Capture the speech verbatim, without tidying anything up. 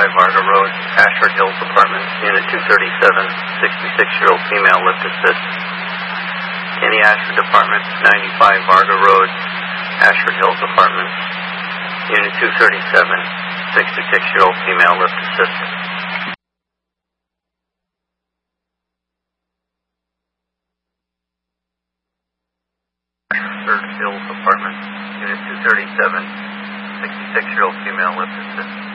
Varga Road, Ashford Hills Apartment, Unit two thirty-seven, sixty-six-year-old female lift assist. Kenny Ashford Apartment, ninety-five Varga Road, Ashford Hills Apartment, Unit two thirty-seven, sixty-six-year-old female lift assist. Ashford Hills Apartment, Unit two thirty-seven, sixty-six-year-old female lift assist.